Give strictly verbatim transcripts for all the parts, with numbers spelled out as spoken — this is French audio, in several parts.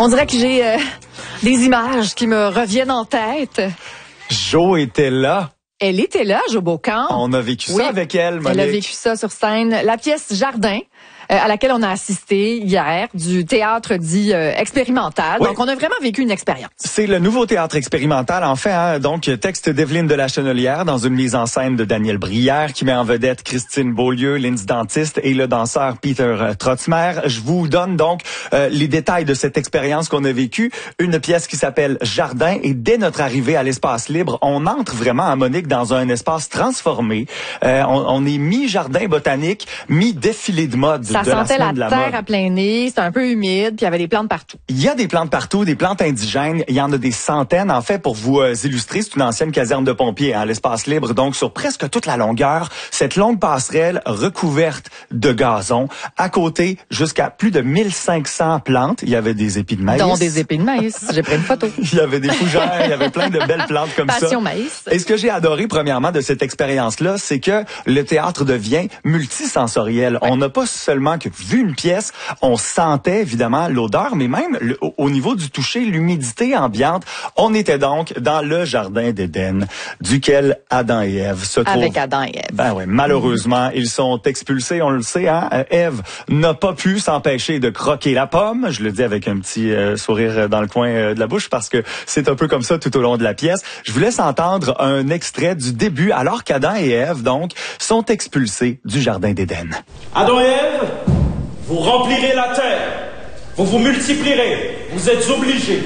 On dirait que j'ai euh, des images qui me reviennent en tête. Jo était là. Elle était là, Jo Beaucamp. On a vécu Oui, ça avec elle, Monique. Elle a vécu ça sur scène. La pièce Jardin, euh, à laquelle on a assisté hier, du théâtre dit euh, expérimental. Oui. Donc, on a vraiment vécu une expérience. C'est le nouveau théâtre expérimental, en fait. Hein, donc, texte d'Evelyne de la Chenelière dans une mise en scène de Daniel Brière qui met en vedette Christine Beaulieu, Lindsay Dentiste et le danseur Peter Trotzmer. Je vous donne donc euh, les détails de cette expérience qu'on a vécue. Une pièce qui s'appelle Jardin et dès notre arrivée à l'espace libre, on entre vraiment à Monique dans un espace transformé. Euh, on, on est mi-jardin botanique, mi-défilé de mode. Ça de la sentait semaine la, de la terre mode. à plein nez, c'était un peu humide, puis il y avait des plantes partout. Il y a des plantes partout, des plantes indigènes. Il y en a des centaines. En fait, pour vous euh, illustrer, c'est une ancienne caserne de pompiers, hein, l'espace libre. Donc, sur presque toute la longueur, cette longue passerelle recouverte de gazon. À côté, jusqu'à plus de mille cinq cents plantes. Il y avait des épis de maïs. Dont des épis de maïs. J'ai pris une photo. Il y avait des fougères, il y avait plein de belles plantes comme ça. Passion maïs. Et ce que j'ai adoré, premièrement, de cette expérience-là, c'est que le théâtre devient multisensoriel. Ouais. On n'a pas seulement que vu une pièce, on sentait évidemment l'odeur, mais même le, au, au niveau du toucher, l'humidité ambiante. On était donc dans le jardin d'Éden, duquel Adam et Ève se trouvent. Avec Adam et Ève. Ben ouais, malheureusement, mmh. ils sont expulsés, on le sait, hein. Ève n'a pas pu s'empêcher de croquer la pomme. Je le dis avec un petit euh, sourire dans le coin euh, de la bouche parce que c'est un peu comme ça tout au long de la pièce. Je vous laisse entendre un extrait du début alors qu'Adam et Ève, donc, sont expulsés du jardin d'Éden. Adam et Ève, vous remplirez la terre. Vous vous multiplierez. Vous êtes obligés.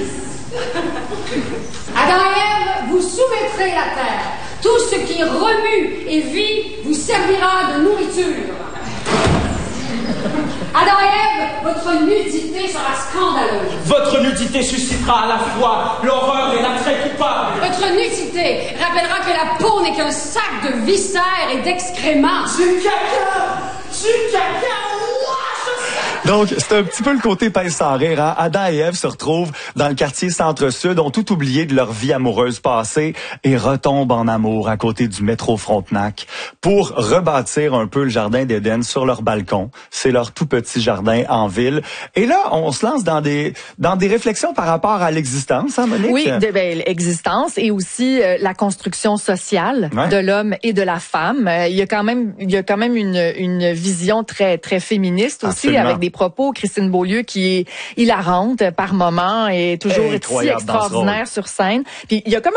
Adam et Ève, vous soumettrez la terre. Tout ce qui remue et vit vous servira de nourriture. Adam et Ève, votre nudité sera scandaleuse. Votre nudité suscitera à la fois l'horreur et l'attrait coupable. Votre nudité rappellera que la peau n'est qu'un sac de viscères et d'excréments. Du caca! Du caca! Donc, c'est un petit peu le côté pince sans rire. Hein? Adam et Ève se retrouvent dans le quartier Centre-Sud, ont tout oublié de leur vie amoureuse passée et retombent en amour à côté du métro Frontenac pour rebâtir un peu le jardin d'Éden sur leur balcon. C'est leur tout petit jardin en ville. Et là, on se lance dans des dans des réflexions par rapport à l'existence, hein, Monique? Oui, de, ben, l'existence et aussi euh, la construction sociale ouais. de l'homme et de la femme. Euh, il y a quand même il y a quand même une une vision très très féministe aussi. Absolument. Avec des propos. Christine Beaulieu qui est hilarante par moments et toujours si extraordinaire sur scène. Puis il y a comme